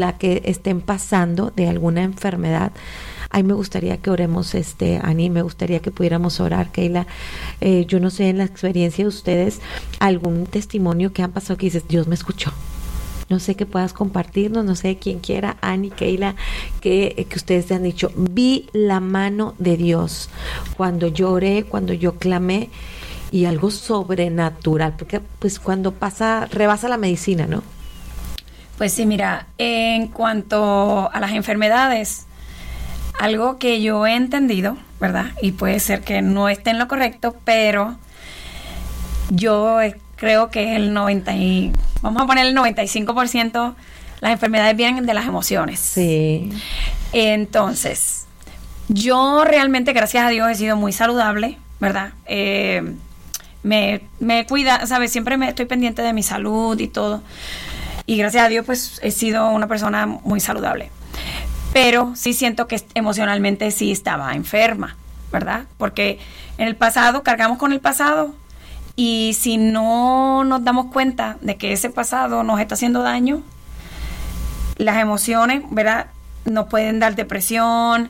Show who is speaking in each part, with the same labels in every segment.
Speaker 1: la que estén pasando de alguna enfermedad. Ay, me gustaría que oremos, Ani, me gustaría que pudiéramos orar, Keila. Yo no sé, en la experiencia de ustedes, algún testimonio que han pasado que dices, Dios me escuchó. No sé que puedas compartirnos, no sé quién quiera, Ani, Keila, que ustedes te han dicho, vi la mano de Dios cuando lloré, cuando yo clamé, y algo sobrenatural, porque pues cuando rebasa la medicina, ¿no?
Speaker 2: Pues sí, mira, en cuanto a las enfermedades, algo que yo he entendido, ¿verdad? Y puede ser que no esté en lo correcto, pero yo creo que vamos a poner el 95%, las enfermedades vienen de las emociones.
Speaker 1: Sí.
Speaker 2: Entonces, yo realmente, gracias a Dios, he sido muy saludable, ¿verdad? Me cuida, ¿sabes? Siempre estoy pendiente de mi salud y todo. Y gracias a Dios, pues, he sido una persona muy saludable. Pero sí siento que emocionalmente sí estaba enferma, ¿verdad? Porque en el pasado, cargamos con el pasado, y si no nos damos cuenta de que ese pasado nos está haciendo daño, las emociones, ¿verdad?, nos pueden dar depresión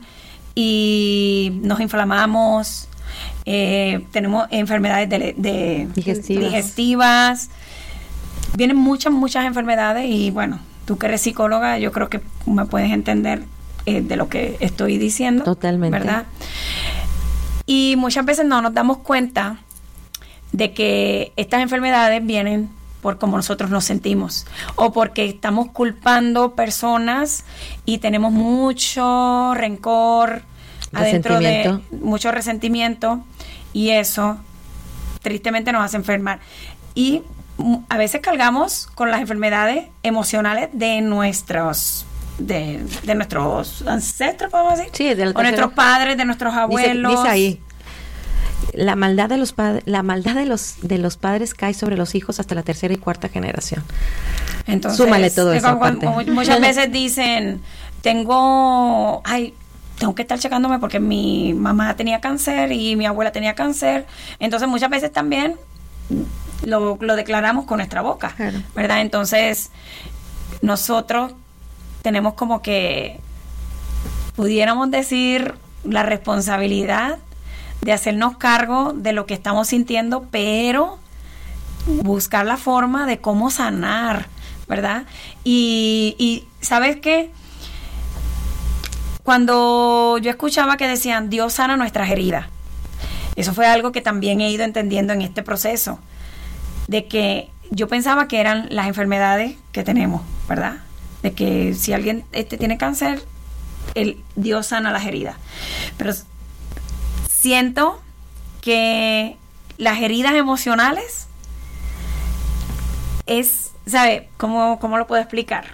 Speaker 2: y nos inflamamos, tenemos enfermedades digestivas, vienen muchas enfermedades, y bueno, tú que eres psicóloga, yo creo que me puedes entender de lo que estoy diciendo.
Speaker 1: Totalmente.
Speaker 2: ¿Verdad? Y muchas veces no nos damos cuenta de que estas enfermedades vienen por cómo nosotros nos sentimos, o porque estamos culpando personas y tenemos mucho rencor adentro, de mucho resentimiento, y eso tristemente nos hace enfermar. Y a veces cargamos con las enfermedades emocionales de nuestros ancestros, podemos decir,
Speaker 1: sí, de
Speaker 2: nuestros padres, de nuestros abuelos.
Speaker 1: Dice ahí, la maldad de los padres cae sobre los hijos hasta la tercera y cuarta generación.
Speaker 2: Entonces,
Speaker 1: súmale todo eso aparte.
Speaker 2: Muchas veces dicen, tengo que estar checándome porque mi mamá tenía cáncer y mi abuela tenía cáncer. Entonces muchas veces también lo declaramos con nuestra boca, claro, ¿verdad? Entonces nosotros tenemos como que, pudiéramos decir, la responsabilidad de hacernos cargo de lo que estamos sintiendo, pero buscar la forma de cómo sanar, ¿verdad? Y ¿sabes qué? Cuando yo escuchaba que decían, Dios sana nuestras heridas, eso fue algo que también he ido entendiendo en este proceso, de que yo pensaba que eran las enfermedades que tenemos, ¿verdad? De que si alguien tiene cáncer, Dios sana las heridas. Pero siento que las heridas emocionales ¿sabe? ¿Cómo lo puedo explicar?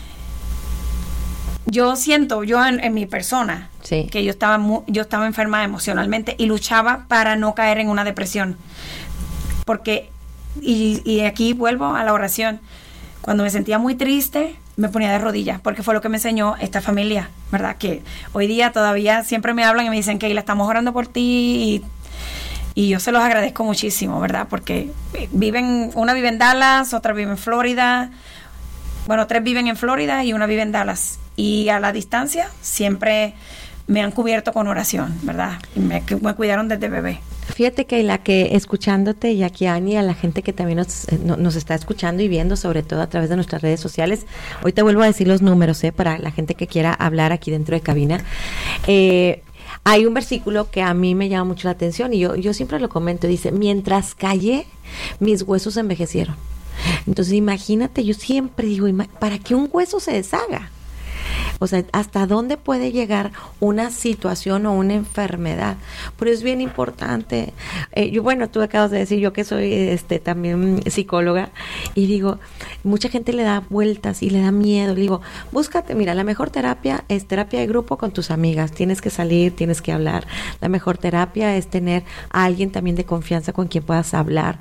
Speaker 2: Yo siento, en mi persona, sí, que yo estaba enferma emocionalmente y luchaba para no caer en una depresión. Porque, y aquí vuelvo a la oración, cuando me sentía muy triste, me ponía de rodillas, porque fue lo que me enseñó esta familia, ¿verdad? Que hoy día todavía siempre me hablan y me dicen, Keila, estamos orando por ti, y yo se los agradezco muchísimo, ¿verdad? Porque una vive en Dallas, otra vive en Florida, bueno, 3 viven en Florida y una vive en Dallas, y a la distancia siempre me han cubierto con oración, ¿verdad? Y me cuidaron desde bebé.
Speaker 1: Fíjate, Keila, que escuchándote, y aquí Ani, a la gente que también nos está escuchando y viendo, sobre todo a través de nuestras redes sociales, hoy te vuelvo a decir los números, para la gente que quiera hablar aquí dentro de cabina. Hay un versículo que a mí me llama mucho la atención, y yo siempre lo comento, dice, mientras callé, mis huesos se envejecieron. Entonces imagínate, yo siempre digo, ¿para qué un hueso se deshaga? O sea, ¿hasta dónde puede llegar una situación o una enfermedad? Pero es bien importante. Tú acabas de decir, yo que soy también psicóloga, y digo, mucha gente le da vueltas y le da miedo. Le digo, búscate, mira, la mejor terapia es terapia de grupo con tus amigas. Tienes que salir, tienes que hablar. La mejor terapia es tener a alguien también de confianza con quien puedas hablar.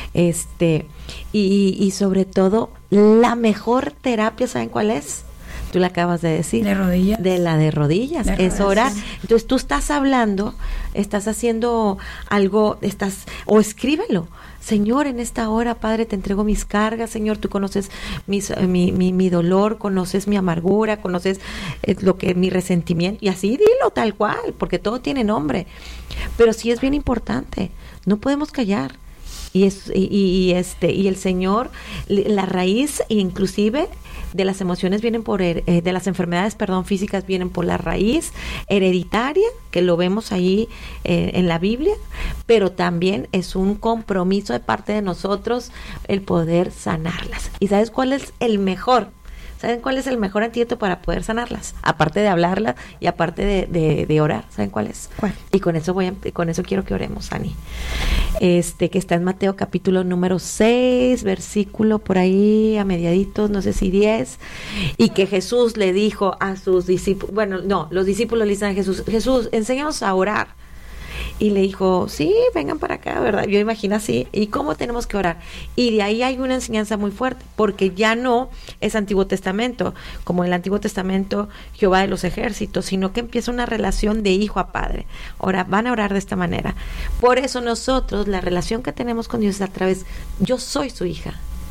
Speaker 1: Y sobre todo, la mejor terapia, ¿saben cuál es? Tú la acabas de decir.
Speaker 2: De rodillas.
Speaker 1: De rodillas. Es orar. Entonces tú estás hablando, estás haciendo algo, o escríbelo. Señor, en esta hora, Padre, te entrego mis cargas, Señor, tú conoces mi dolor, conoces mi amargura, conoces mi resentimiento, y así dilo tal cual, porque todo tiene nombre. Pero sí es bien importante, no podemos callar. Y el Señor, la raíz inclusive de las emociones vienen de las enfermedades, físicas vienen por la raíz hereditaria, que lo vemos ahí en la Biblia, pero también es un compromiso de parte de nosotros el poder sanarlas. ¿Y sabes cuál es el mejor? ¿Saben cuál es el mejor antídoto para poder sanarlas? Aparte de hablarlas y aparte de orar, ¿saben cuál es?
Speaker 3: ¿Cuál?
Speaker 1: Y con eso quiero que oremos, Ani. Que está en Mateo capítulo número 6, versículo por ahí a mediaditos, no sé si 10, y que Jesús le dijo a sus discípulos, los discípulos le dicen a Jesús, enséñanos a orar. Y le dijo, sí, vengan para acá, ¿verdad? Yo imagino así, ¿y cómo tenemos que orar? Y de ahí hay una enseñanza muy fuerte, porque ya no es Antiguo Testamento, como en el Antiguo Testamento Jehová de los ejércitos, sino que empieza una relación de hijo a padre. Ahora van a orar de esta manera. Por eso nosotros, la relación que tenemos con Dios es a través, yo soy su hija,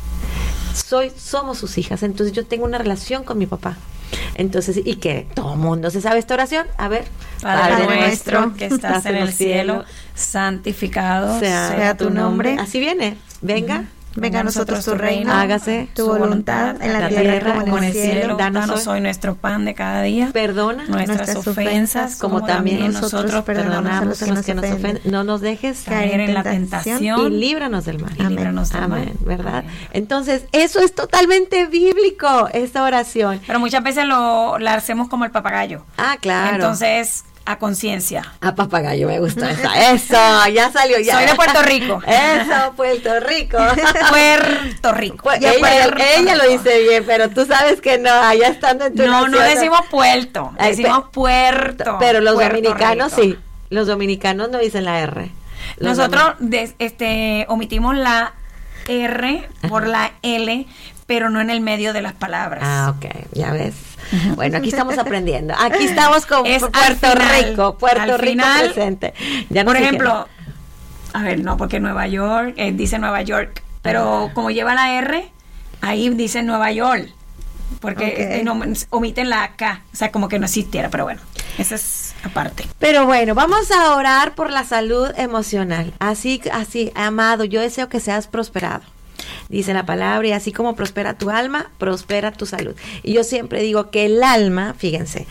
Speaker 1: somos sus hijas, entonces yo tengo una relación con mi papá. Entonces, y que todo el mundo se sabe esta oración. A ver,
Speaker 2: Padre nuestro que estás en el cielo, santificado sea tu nombre.
Speaker 1: Así viene, venga.
Speaker 3: Venga a nosotros tu reino,
Speaker 1: hágase
Speaker 3: tu voluntad en la tierra como en el cielo.
Speaker 2: Danos hoy nuestro pan de cada día.
Speaker 1: Perdona
Speaker 2: nuestras ofensas, como también nosotros perdonamos a los que nos ofenden.
Speaker 1: No nos dejes
Speaker 2: caer en la tentación
Speaker 1: y líbranos del mal.
Speaker 2: Amén.
Speaker 1: ¿Verdad? Amén. Entonces, eso es totalmente bíblico, esta oración.
Speaker 2: Pero muchas veces la hacemos como el papagayo.
Speaker 1: Ah, claro.
Speaker 2: Entonces, a conciencia.
Speaker 1: A papagayo, me gusta esa. Eso, ya salió. Ya.
Speaker 2: Soy de Puerto Rico.
Speaker 1: Eso, Puerto Rico.
Speaker 2: Puerto Rico.
Speaker 1: Ella lo dice bien, pero tú sabes que no, allá estando en tu nación.
Speaker 2: No decimos puerto, decimos puerto.
Speaker 1: Pero los dominicanos sí. Los dominicanos no dicen la R.
Speaker 2: Nosotros omitimos la R por la L, pero no en el medio de las palabras.
Speaker 1: Ah, ok, ya ves. Bueno, aquí estamos aprendiendo. Aquí estamos con Puerto Rico presente. Ya
Speaker 2: por ejemplo, porque Nueva York, dice Nueva York, pero como lleva la R, ahí dice Nueva York, porque omiten la K, o sea, como que no existiera, pero bueno, esa es aparte.
Speaker 1: Pero bueno, vamos a orar por la salud emocional. Así, amado, yo deseo que seas prosperado. Dice la palabra, y así como prospera tu alma, prospera tu salud. Y yo siempre digo que el alma, fíjense,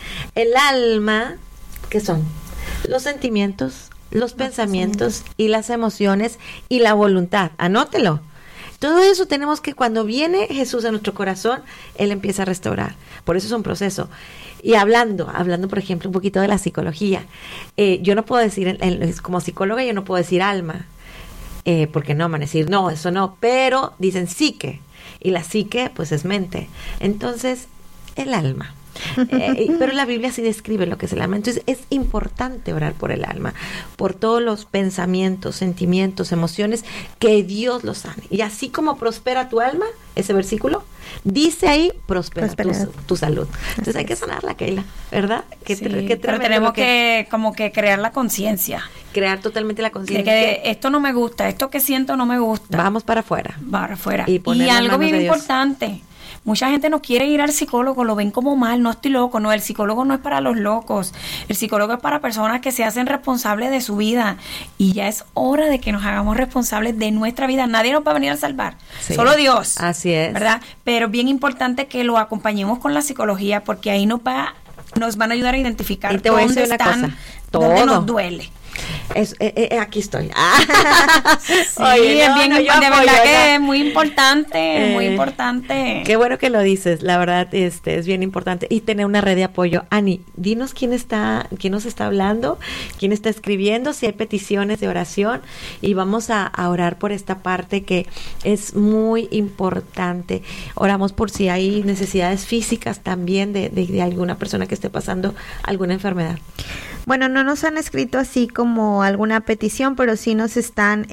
Speaker 1: ¿qué son? Los sentimientos, los pensamientos y las emociones y la voluntad. Anótelo. Todo eso tenemos que, cuando viene Jesús a nuestro corazón, Él empieza a restaurar. Por eso es un proceso. Y hablando, por ejemplo, un poquito de la psicología. Yo no puedo decir, como psicóloga, yo no puedo decir alma. Porque no van a decir, no, eso no, pero dicen psique, y la psique pues es mente, entonces el alma. Pero la Biblia sí describe lo que es el alma. Entonces es importante orar por el alma, por todos los pensamientos, sentimientos, emociones, que Dios los sane. Y así como prospera tu alma, ese versículo dice ahí, prospera tu salud. Entonces hay que sanarla, Keila, ¿verdad?
Speaker 2: Pero tenemos que como que crear la conciencia.
Speaker 1: Crear totalmente la conciencia.
Speaker 2: Que esto no me gusta, esto que siento no me gusta.
Speaker 1: Vamos para afuera.
Speaker 2: Y algo bien importante. Mucha gente no quiere ir al psicólogo, lo ven como mal, no estoy loco. No, el psicólogo no es para los locos. El psicólogo es para personas que se hacen responsables de su vida. Y ya es hora de que nos hagamos responsables de nuestra vida. Nadie nos va a venir a salvar, solo Dios.
Speaker 1: Así es.
Speaker 2: ¿Verdad? Pero es bien importante que lo acompañemos con la psicología, porque ahí nos van a ayudar a identificar dónde están, dónde nos duele.
Speaker 1: Aquí estoy.
Speaker 2: Sí, oye, es bien, de verdad que es muy importante, muy importante.
Speaker 1: Qué bueno que lo dices, la verdad, es bien importante. Y tener una red de apoyo. Ani, dinos quién nos está hablando, quién está escribiendo, si hay peticiones de oración, y vamos a orar por esta parte que es muy importante. Oramos por si hay necesidades físicas también de alguna persona que esté pasando alguna enfermedad.
Speaker 3: Bueno, no nos han escrito así como alguna petición, pero sí nos están,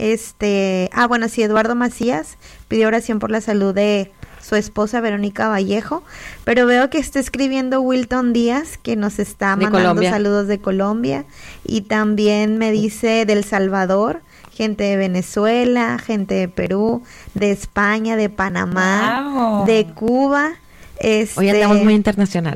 Speaker 3: Eduardo Macías pidió oración por la salud de su esposa Verónica Vallejo, pero veo que está escribiendo Wilton Díaz, que nos está mandando saludos de Colombia, y también me dice del Salvador, gente de Venezuela, gente de Perú, de España, de Panamá,
Speaker 2: Wow.
Speaker 3: de Cuba.
Speaker 1: Hoy andamos muy internacional.